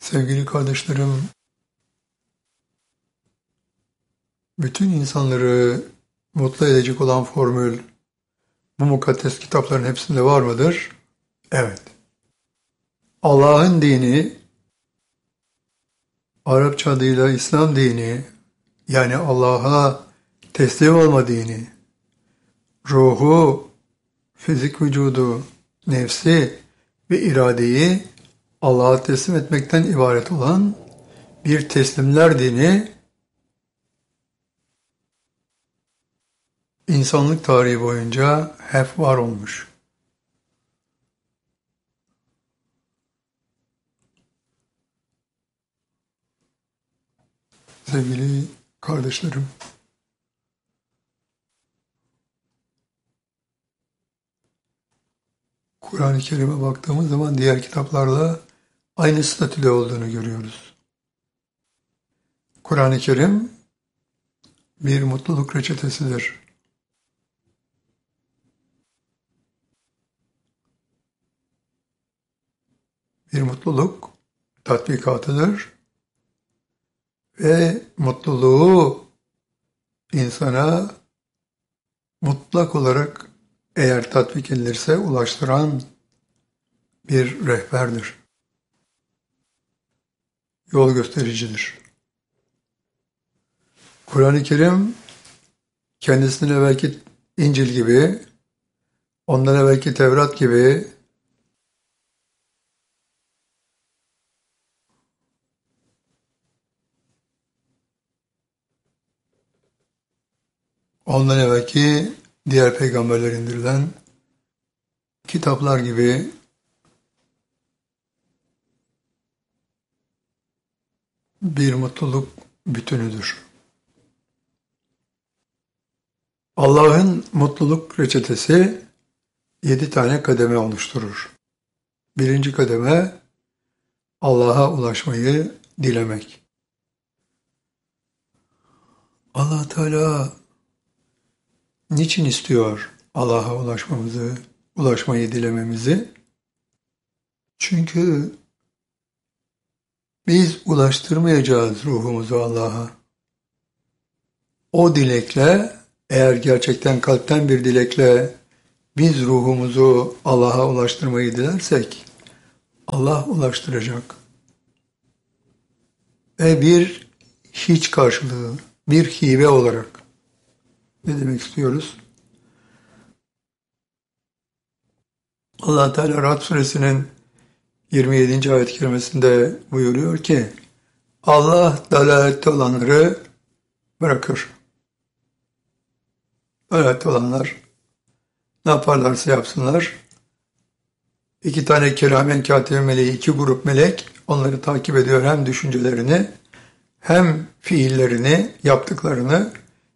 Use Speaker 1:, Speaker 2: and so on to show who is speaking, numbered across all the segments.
Speaker 1: Sevgili kardeşlerim, bütün insanları mutlu edecek olan formül bu mukaddes kitapların hepsinde var mıdır? Evet. Allah'ın dini, Arapça adıyla İslam dini, yani Allah'a teslim olma dini, ruhu, fizik vücudu, nefsi ve iradeyi Allah'a teslim etmekten ibaret olan bir teslimler dini, insanlık tarihi boyunca hep var olmuş. Sevgili kardeşlerim, Kur'an-ı Kerim'e baktığımız zaman diğer kitaplarla aynı statüde olduğunu görüyoruz. Kur'an-ı Kerim bir mutluluk reçetesidir. Bir mutluluk tatbikatıdır ve mutluluğu insana mutlak olarak eğer tatbik edilirse ulaştıran bir rehberdir. Yol göstericidir. Kur'an-ı Kerim kendisinden evvelki İncil gibi, ondan evvelki Tevrat gibi ondan evvelki diğer peygamberler indirilen kitaplar gibi bir mutluluk bütünüdür. Allah'ın mutluluk reçetesi 7 tane kademe oluşturur. Birinci kademe Allah'a ulaşmayı dilemek. Allah Teala niçin istiyor Allah'a ulaşmayı dilememizi? Çünkü biz ulaştırmayacağız ruhumuzu Allah'a. O dilekle, eğer gerçekten kalpten bir dilekle biz ruhumuzu Allah'a ulaştırmayı dilersek, Allah ulaştıracak. Ve bir hiç karşılığı, bir hibe olarak. Ne demek istiyoruz? Allah Teala Ra'd suresinin 27. ayet-i kerimesinde buyuruyor ki, Allah dalalette olanları bırakır. Dalalette olanlar ne yaparlarsa yapsınlar, 2 tane kiramen kâtibin meleği, 2 grup melek onları takip ediyor, hem düşüncelerini hem fiillerini, yaptıklarını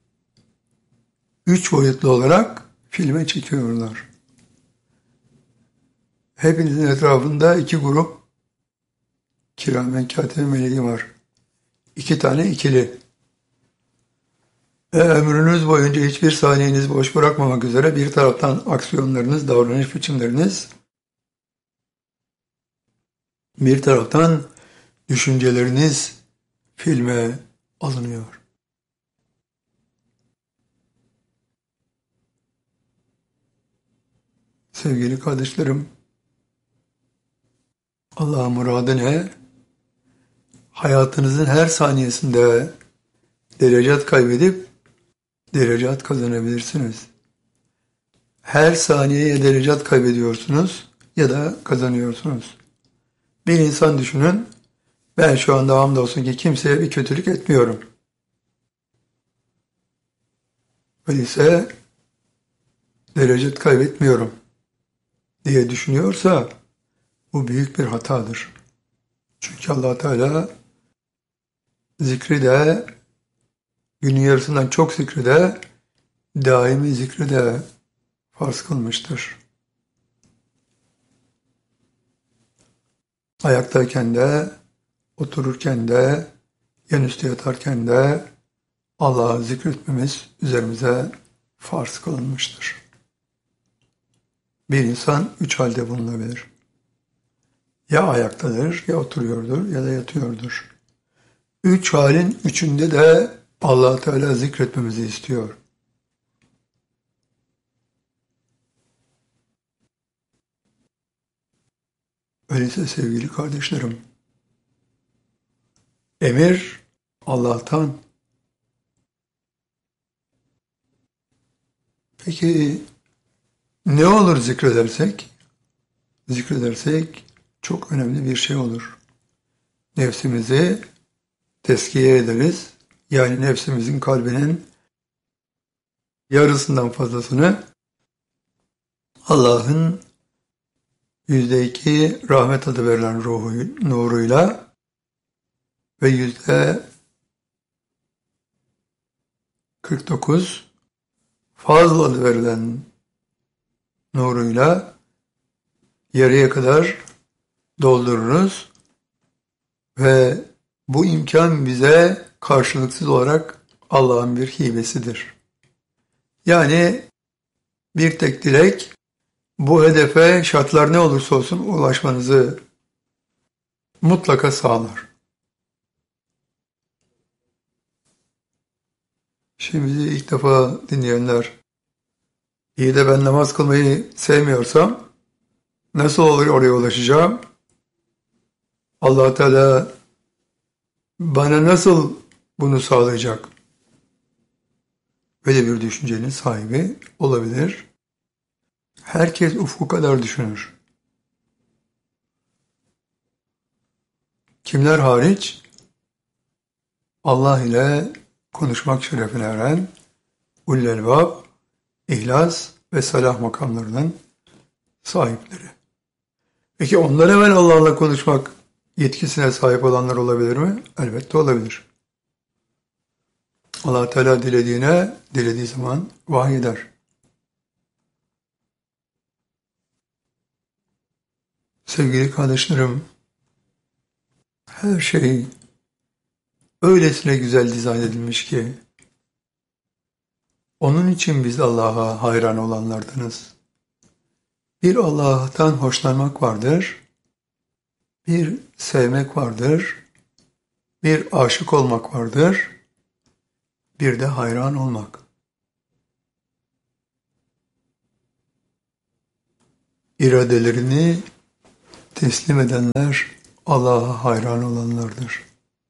Speaker 1: 3 boyutlu olarak filme çekiyorlar. Hepinizin etrafında 2 grup kiramen kâtibin meleği var. 2 tane ikili. Ömrünüz boyunca hiçbir saniyenizi boş bırakmamak üzere bir taraftan aksiyonlarınız, davranış biçimleriniz, bir taraftan düşünceleriniz filme alınıyor. Sevgili kardeşlerim, Allah'ın muradı ne? Hayatınızın her saniyesinde derecat kaybedip derecat kazanabilirsiniz. Her saniyeye derecat kaybediyorsunuz ya da kazanıyorsunuz. Bir insan düşünün, ben şu anda hamdolsun ki kimseye bir kötülük etmiyorum. Öyleyse derecat kaybetmiyorum diye düşünüyorsa bu büyük bir hatadır. Çünkü Allah Teala zikri de, günün yarısından çok zikri de, daimi zikri de farz kılmıştır. Ayaktayken de, otururken de, yanüstü yatarken de Allah'ı zikretmemiz üzerimize farz kılınmıştır. Bir insan 3 halde bulunabilir. Ya ayaktadır, ya oturuyordur, ya da yatıyordur. Üç halin üçünde de Allah Teala zikretmemizi istiyor. Öyleyse sevgili kardeşlerim, emir Allah'tan. Peki ne olur zikredersek? Zikredersek çok önemli bir şey olur. Nefsimizi teskiye ederiz. Yani nefsimizin kalbinin yarısından fazlasını Allah'ın %2 rahmet adı verilen ruhu, nuruyla ve %49 fazl adı verilen nuruyla yarıya kadar doldururuz ve bu imkan bize karşılıksız olarak Allah'ın bir hibesidir. Yani bir tek dilek bu hedefe şartlar ne olursa olsun ulaşmanızı mutlaka sağlar. Şimdi bizi ilk defa dinleyenler, iyi de ben namaz kılmayı sevmiyorsam nasıl olur oraya ulaşacağım? Allah Teala bana nasıl bunu sağlayacak? Böyle bir düşüncenin sahibi olabilir. Herkes ufku kadar düşünür. Kimler hariç? Allah ile konuşmak şerefine eren ulul elbab, ihlas ve salah makamlarının sahipleri. Peki ondan evvel Allah'la konuşmak yetkisine sahip olanlar olabilir mi? Elbette olabilir. Allah Teala dilediği zaman vahyeder. Sevgili kardeşlerim, her şey öylesine güzel dizayn edilmiş ki, onun için biz Allah'a hayran olanlardanız. Bir Allah'tan hoşlanmak vardır, bir sevmek vardır, bir aşık olmak vardır, bir de hayran olmak. İradelerini teslim edenler Allah'a hayran olanlardır.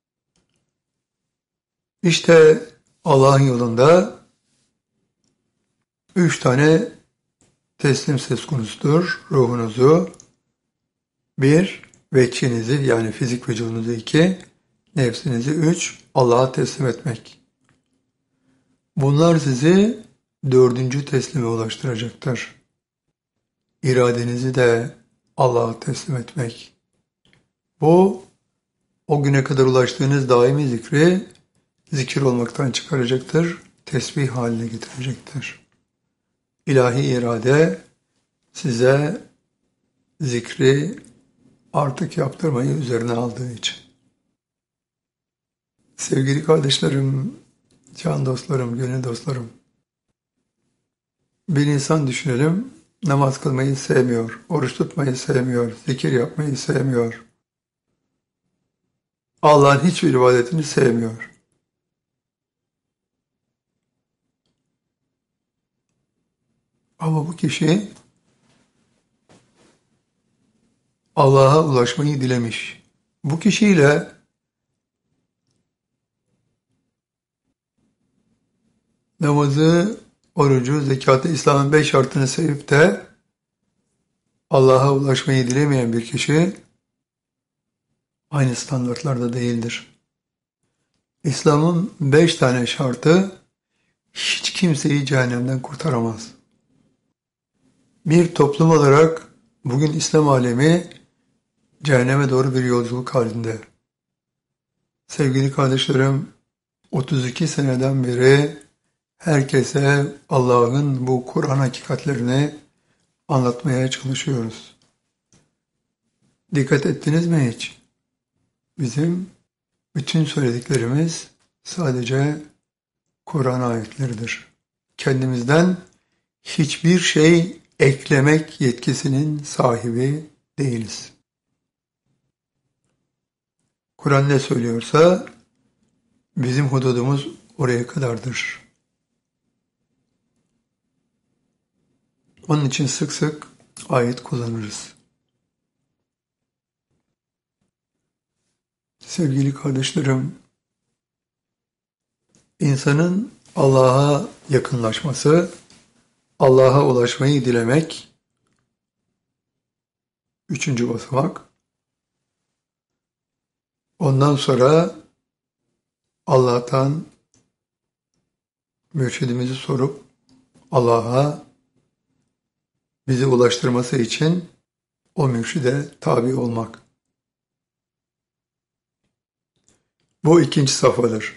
Speaker 1: İşte Allah'ın yolunda 3 tane teslim söz konusudur. Ruhunuzu 1, veçhinizi yani fizik vücudunuzu 2, nefsinizi 3, Allah'a teslim etmek. Bunlar sizi 4. teslime ulaştıracaktır. İradenizi de Allah'a teslim etmek. Bu, o güne kadar ulaştığınız daimi zikri zikir olmaktan çıkaracaktır, tesbih haline getirecektir. İlahi irade size zikri artık yaptırmayı üzerine aldığı için. Sevgili kardeşlerim, can dostlarım, gönül dostlarım, bir insan düşünelim, namaz kılmayı sevmiyor, oruç tutmayı sevmiyor, zikir yapmayı sevmiyor. Allah'ın hiçbir ibadetini sevmiyor. Ama bu kişi Allah'a ulaşmayı dilemiş. Bu kişiyle namazı, orucu, zekatı, İslam'ın 5 şartını sevip de Allah'a ulaşmayı dilemeyen bir kişi aynı standartlarda değildir. İslam'ın 5 tane şartı hiç kimseyi cehennemden kurtaramaz. Bir toplum olarak bugün İslam alemi cehenneme doğru bir yolculuk halinde. Sevgili kardeşlerim, 32 seneden beri herkese Allah'ın bu Kur'an hakikatlerini anlatmaya çalışıyoruz. Dikkat ettiniz mi hiç? Bizim bütün söylediklerimiz sadece Kur'an ayetleridir. Kendimizden hiçbir şey eklemek yetkisinin sahibi değiliz. Kur'an ne söylüyorsa bizim hududumuz oraya kadardır. Onun için sık sık ayet kullanırız. Sevgili kardeşlerim, insanın Allah'a yakınlaşması, Allah'a ulaşmayı dilemek, üçüncü basamak. Ondan sonra Allah'tan mürşidimizi sorup Allah'a bizi ulaştırması için o mürşide tabi olmak. Bu ikinci safhadır.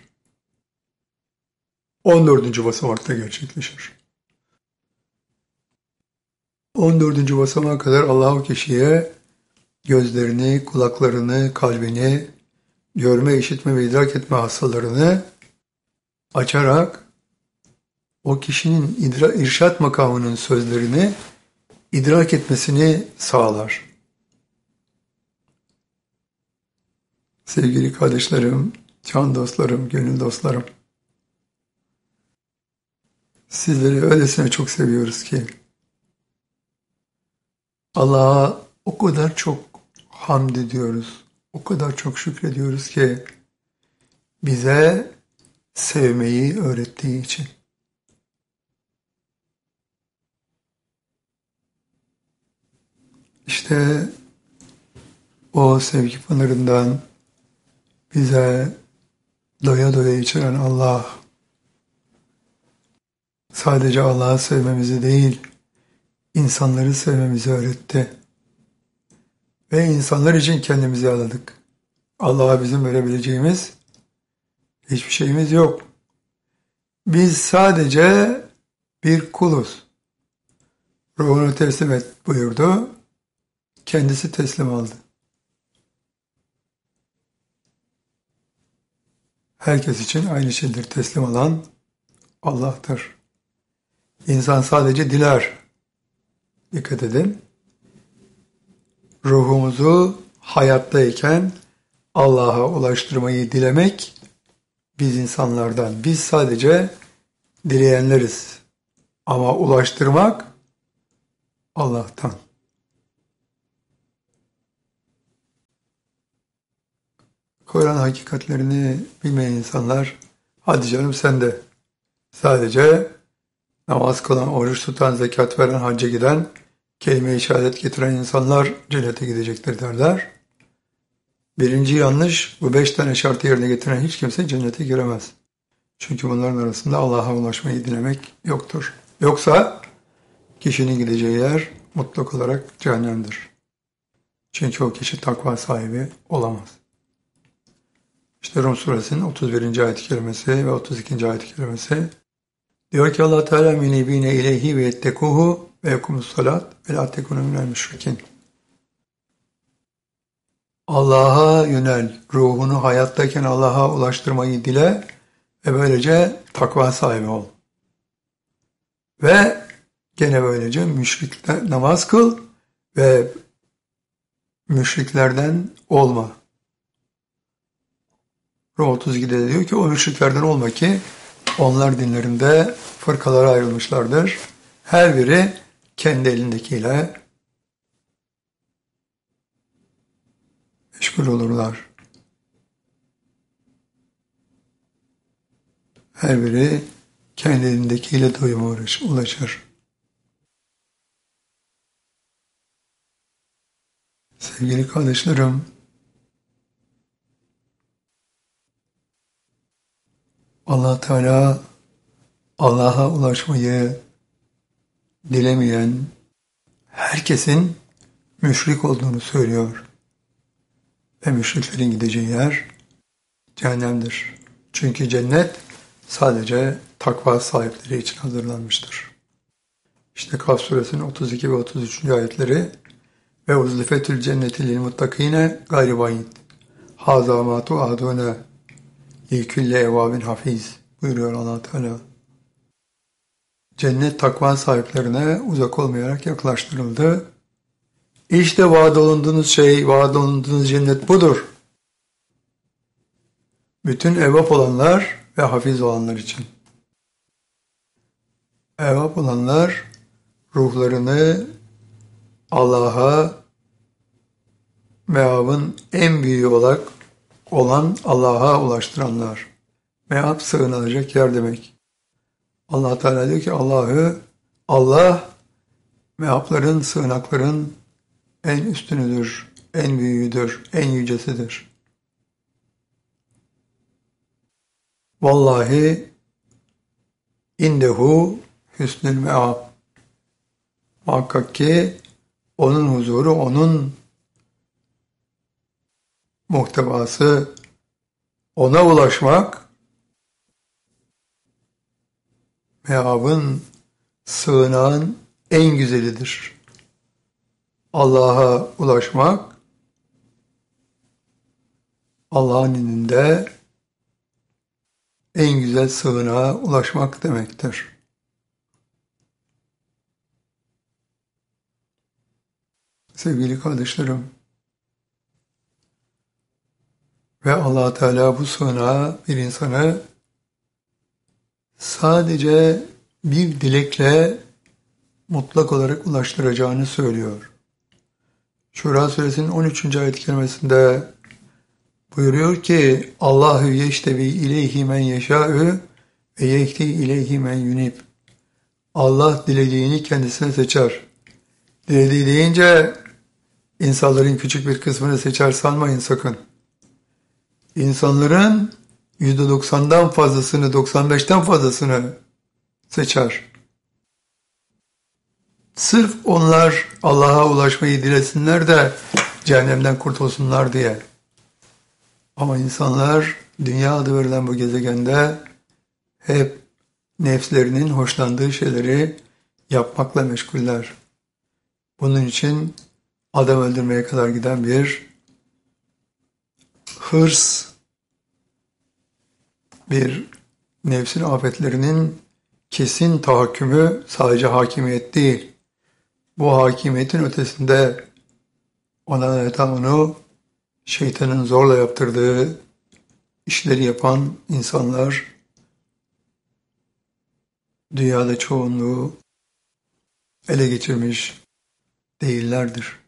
Speaker 1: 14. basamakta gerçekleşir. 14. basamağa kadar Allah o kişiye gözlerini, kulaklarını, kalbini, görme, işitme ve idrak etme hastalarını açarak o kişinin irşat makamının sözlerini idrak etmesini sağlar. Sevgili kardeşlerim, can dostlarım, gönül dostlarım, sizleri öylesine çok seviyoruz ki Allah'a o kadar çok hamd ediyoruz, o kadar çok şükrediyoruz ki bize sevmeyi öğrettiği için. İşte o sevgi pınarından bize doya doya içiren Allah, sadece Allah'ı sevmemizi değil, insanları sevmemizi öğretti. Ve insanlar için kendimizi adadık. Allah'a bizim verebileceğimiz hiçbir şeyimiz yok. Biz sadece bir kuluz. Ruhunu teslim et buyurdu. Kendisi teslim aldı. Herkes için aynı şeydir. Teslim alan Allah'tır. İnsan sadece diler. Dikkat edin. Ruhumuzu hayattayken Allah'a ulaştırmayı dilemek biz insanlardan. Biz sadece dileyenleriz. Ama ulaştırmak Allah'tan. Kur'an hakikatlerini bilmeyen insanlar, hadi canım sen de sadece namaz kılan, oruç tutan, zekat veren, hacca giden, kelime-i şehadet getiren insanlar cennete gidecektir derler. Birinci yanlış, bu 5 tane şartı yerine getiren hiç kimse cennete giremez. Çünkü bunların arasında Allah'a ulaşmayı dilemek yoktur. Yoksa kişinin gideceği yer mutlak olarak cehennemdir. Çünkü o kişi takva sahibi olamaz. İşte Rum suresinin 31. ayet-i kerimesi ve 32. ayet-i kerimesi diyor ki Allah Teala münibine ileyhi ve yettekuhu ve yekumus salat ve la tekunu minel müşrikin. Allah'a yönel, ruhunu hayattayken Allah'a ulaştırmayı dile ve böylece takva sahibi ol. Ve gene böylece müşrikler namaz kıl ve müşriklerden olma. Rum 32'de de diyor ki o müşriklerden olma ki onlar dinlerinde fırkalara ayrılmışlardır. Her biri kendi elindekiyle meşgul olurlar. Her biri kendi elindekiyle doyuma ulaşır. Sevgili kardeşlerim, Allah Teala Allah'a ulaşmayı dilemeyen herkesin müşrik olduğunu söylüyor. Ve müşriklerin gideceği yer cehennemdir. Çünkü cennet sadece takva sahipleri için hazırlanmıştır. İşte Kaf suresinin 32 ve 33. ayetleri ve uzlifetül cenneti lil muttakine gayri bayit. Haza ma tu'adune li külli evabin hafiz buyuruyor Allah Teala. Cennet takva sahiplerine uzak olmayarak yaklaştırıldı. İşte vaad olunduğunuz şey, vaad olunduğunuz cennet budur. Bütün evap olanlar ve hafiz olanlar için. Evap olanlar ruhlarını Allah'a, meabın en büyüğü olan Allah'a ulaştıranlar. Meab sığınılacak yer demek. Allah Teala diyor ki Allah meapların, sığınakların en üstünüdür, en büyüğüdür, en yücesidir. Vallahi indehu hüsnül meab. Muhakkak ki onun huzuru, onun muhtevası, ona ulaşmak, meabın, sığınağın en güzelidir. Allah'a ulaşmak, Allah'ın indinde en güzel sığınağa ulaşmak demektir. Sevgili kardeşlerim, ve Allah Teala bu sığınağa bir insanı sadece bir dilekle mutlak olarak ulaştıracağını söylüyor. Şura suresinin 13. ayet-i kerimesinde buyuruyor ki Allahu yeştevi ileyhi men yeşâ'ü ve yehdi ileyhi men yunib. Allah dilediğini kendisine seçer. Dilediği deyince insanların küçük bir kısmını seçer sanmayın sakın. İnsanların %90'dan fazlasını, 95'ten fazlasını seçer. Sırf onlar Allah'a ulaşmayı dilesinler de cehennemden kurtulsunlar diye. Ama insanlar dünya adı verilen bu gezegende hep nefslerinin hoşlandığı şeyleri yapmakla meşguller. Bunun için adam öldürmeye kadar giden bir hırs, bir nefsin afetlerinin kesin tahakkümü sadece hakimiyet değil. Bu hakimiyetin ötesinde onu şeytanın zorla yaptırdığı işleri yapan insanlar dünyada çoğunluğu ele geçirmiş değillerdir.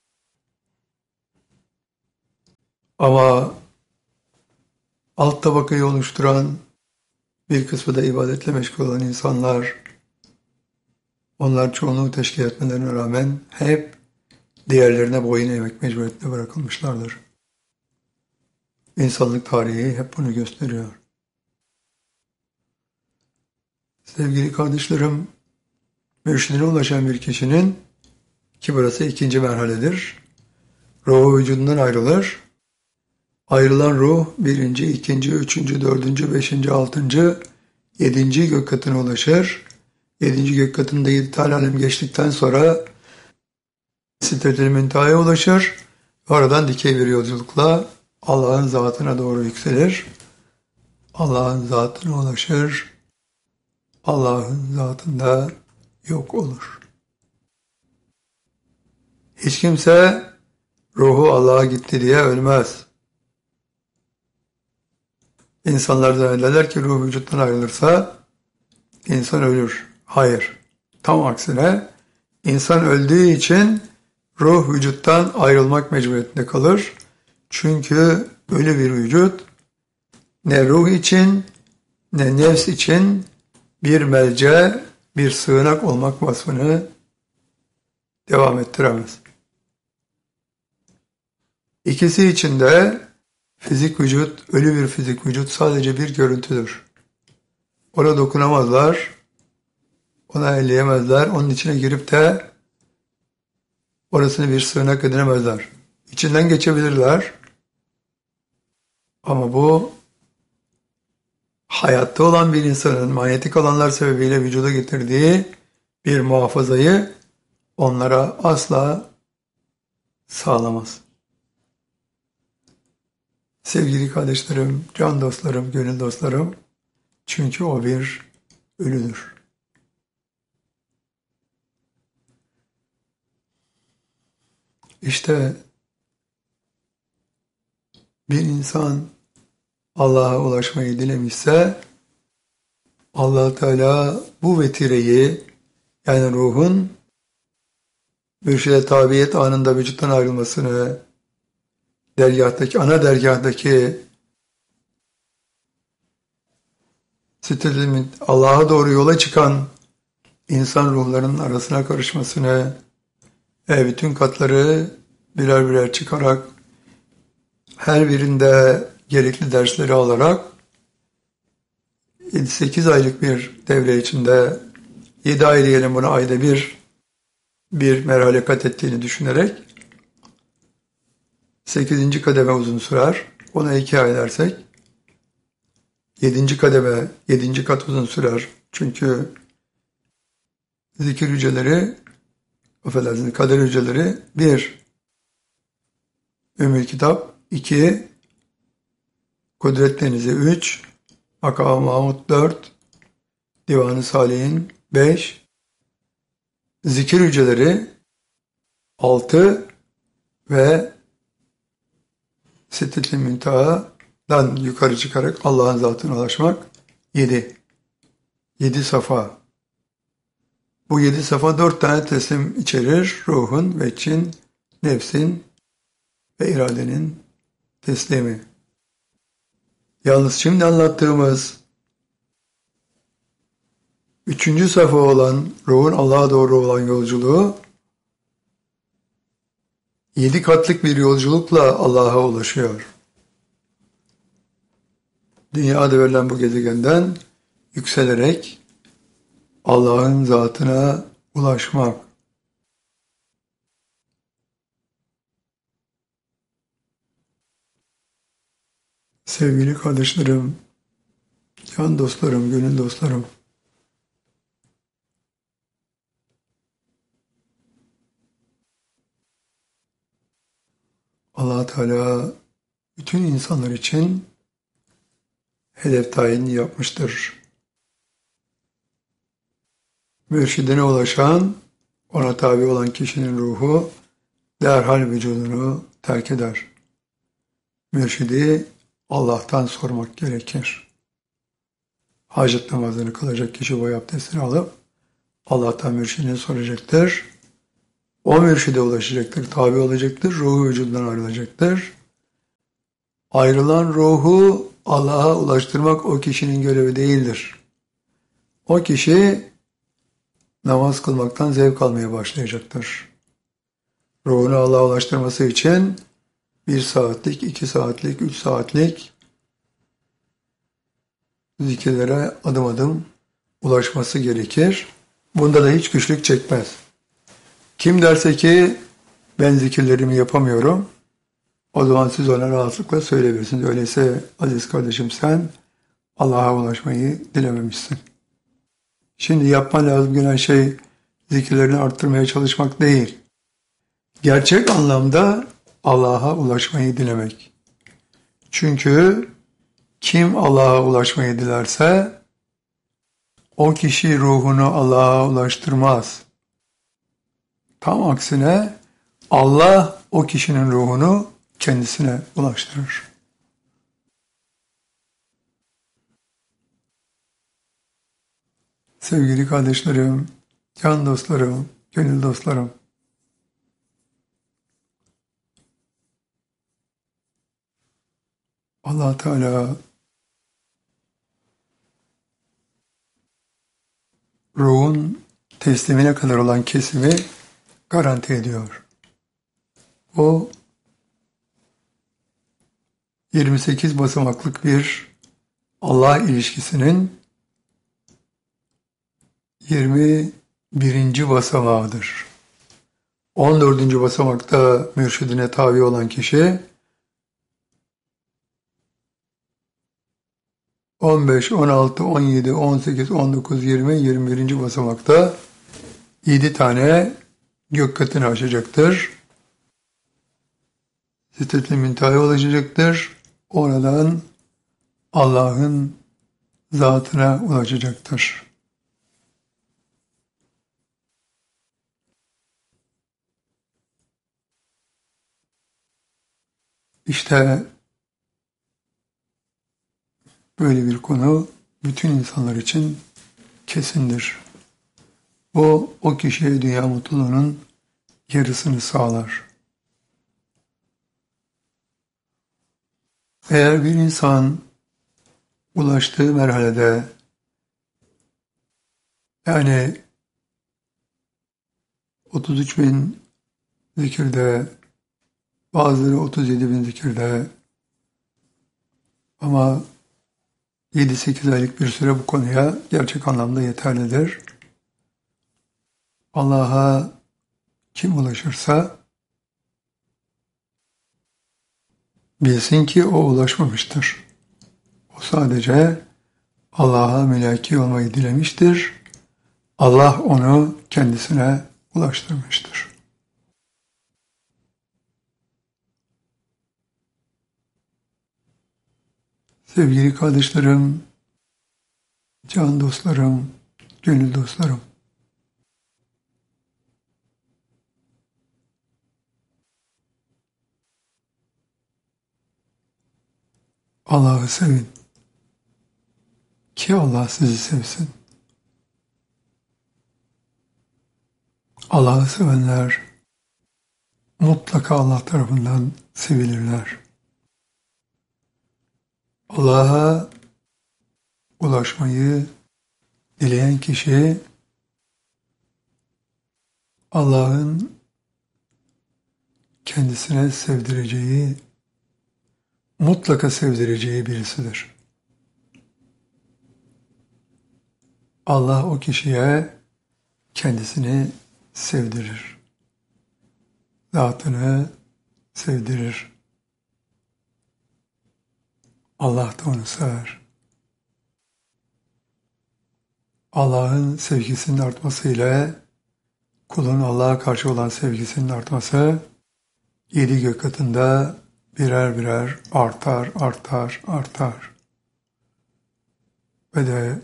Speaker 1: Ama alt tabakayı oluşturan bir kısmı da ibadetle meşgul olan insanlar, onlar çoğunluğu teşkil etmelerine rağmen hep diğerlerine boyun eğmek mecburiyetinde bırakılmışlardır. İnsanlık tarihi hep bunu gösteriyor. Sevgili kardeşlerim, mürşidine ulaşan bir kişinin, ki burası ikinci merhaledir, ruhu vücudundan ayrılır. Ayrılan ruh birinci, ikinci, üçüncü, dördüncü, beşinci, altıncı, yedinci gök katına ulaşır. Yedinci gök katında 7 tane alem geçtikten sonra Sidret-i Münteha'ya ulaşır. Oradan dikey bir yolculukla Allah'ın zatına doğru yükselir. Allah'ın zatına ulaşır. Allah'ın zatında yok olur. Hiç kimse ruhu Allah'a gitti diye ölmez. İnsanlar zannederler ki ruh vücuttan ayrılırsa insan ölür. Hayır. Tam aksine insan öldüğü için ruh vücuttan ayrılmak mecburiyetinde kalır. Çünkü ölü bir vücut ne ruh için ne nefs için bir melce, bir sığınak olmak vasfını devam ettiremez. İkisi için de fizik vücut, ölü bir fizik vücut sadece bir görüntüdür. Ona dokunamazlar, ona elleyemezler, onun içine girip de orasını bir sığınak edinemezler. İçinden geçebilirler ama bu hayatta olan bir insanın manyetik alanlar sebebiyle vücuda getirdiği bir muhafazayı onlara asla sağlamaz. Sevgili kardeşlerim, can dostlarım, gönül dostlarım, çünkü o bir ölüdür. İşte bir insan Allah'a ulaşmayı dilemişse Allah Teala bu vetireyi, yani ruhun mürşide tabiyet anında vücuttan ayrılmasını, ana dergahtaki Allah'a doğru yola çıkan insan ruhlarının arasına karışmasını ve bütün katları birer birer çıkarak her birinde gerekli dersleri alarak 7-8 aylık bir devre içinde 7 ay diyelim buna, ayda bir merhale kat ettiğini düşünerek 8. kademe uzun sürer. Ona 2 ay dersek 7. kademe 7. kat uzun sürer. Çünkü zikir hücreleri, affedersiniz, kader hücreleri 1. Ümmül Kitap 2. Kudret Denizi 3. Makam-ı Mahmud 4. Divan-ı Salih'in 5. Zikir hücreleri 6 ve Sidret-i Münteha'dan yukarı çıkarak Allah'ın zatına ulaşmak 7. 7 safa. Bu 7 safa 4 tane teslim içerir. Ruhun, veçin, nefsin ve iradenin teslimi. Yalnız şimdi anlattığımız 3. safa olan ruhun Allah'a doğru olan yolculuğu 7 katlık bir yolculukla Allah'a ulaşıyor. Dünyada verilen bu gezegenden yükselerek Allah'ın zatına ulaşmak. Sevgili kardeşlerim, can dostlarım, gönül dostlarım, Allah Teala bütün insanlar için hedef tayini yapmıştır. Mürşidine ulaşan, ona tabi olan kişinin ruhu derhal vücudunu terk eder. Mürşidi Allah'tan sormak gerekir. Hacet namazını kılacak kişi boy abdestini alıp Allah'tan mürşidini soracaktır. O mürşide ulaşacaktır, tabi olacaktır, ruhu vücudundan ayrılacaktır. Ayrılan ruhu Allah'a ulaştırmak o kişinin görevi değildir. O kişi namaz kılmaktan zevk almaya başlayacaktır. Ruhunu Allah'a ulaştırması için 1 saatlik, 2 saatlik, 3 saatlik zikirlere adım adım ulaşması gerekir. Bunda da hiç güçlük çekmez. Kim derse ki ben zikirlerimi yapamıyorum, o zaman siz ona rahatlıkla söyleyebilirsiniz. Öyleyse aziz kardeşim, sen Allah'a ulaşmayı dilememişsin. Şimdi yapman lazım gelen şey zikirlerini arttırmaya çalışmak değil. Gerçek anlamda Allah'a ulaşmayı dilemek. Çünkü kim Allah'a ulaşmayı dilerse o kişi ruhunu Allah'a ulaştırmaz. Tam aksine Allah o kişinin ruhunu kendisine ulaştırır. Sevgili kardeşlerim, can dostlarım, gönül dostlarım, Allah Teala ruhun teslimine kadar olan kesimi garanti ediyor. O 28 basamaklık bir Allah ilişkisinin 21. basamağıdır. 14. basamakta mürşidine tabi olan kişi 15, 16, 17, 18, 19, 20, 21. basamakta 7 tane gök katını aşacaktır. Sidret-i Münteha'ya ulaşacaktır. Oradan Allah'ın zatına ulaşacaktır. İşte böyle bir konu bütün insanlar için kesindir. O kişiye dünya mutluluğunun yarısını sağlar. Eğer bir insan ulaştığı merhalede, yani 33 bin zikirde, bazıları 37 bin zikirde, ama 7-8 aylık bir süre bu konuya gerçek anlamda yeterlidir. Allah'a kim ulaşırsa bilsin ki o ulaşmamıştır. O sadece Allah'a mülaki olmayı dilemiştir. Allah onu kendisine ulaştırmıştır. Sevgili kardeşlerim, can dostlarım, gönül dostlarım, Allah'ı sevin ki Allah sizi sevsin. Allah'ı sevenler mutlaka Allah tarafından sevilirler. Allah'a ulaşmayı dileyen kişi Allah'ın kendisine sevdireceği, mutlaka sevdireceği birisidir. Allah o kişiye kendisini sevdirir. Zatını sevdirir. Allah da onu sever. Allah'ın sevgisinin artması ile kulun Allah'a karşı olan sevgisinin artması 7 gök katında birer birer artar, artar, artar. Ve de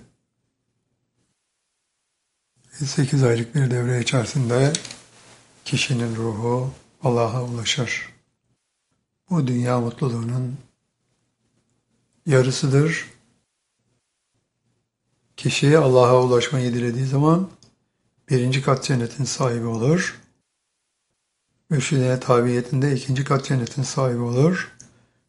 Speaker 1: 8 aylık bir devre içerisinde kişinin ruhu Allah'a ulaşır. Bu dünya mutluluğunun yarısıdır. Kişi Allah'a ulaşmayı dilediği zaman 1. kat cennetin sahibi olur. Mürşidine tabiyetinde 2. kat cennetin sahibi olur.